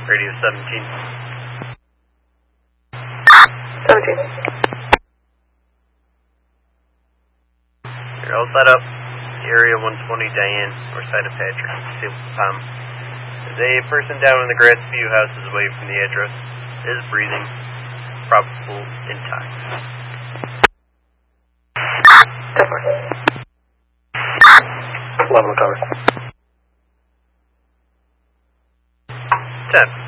Radio 17. 17. You're all set up. Area 120 Diane, north side of Patrick. Palm. There's a person down in the grass a few houses away from the address. Is breathing. Probable intact. 10-4. 11 cover. 10.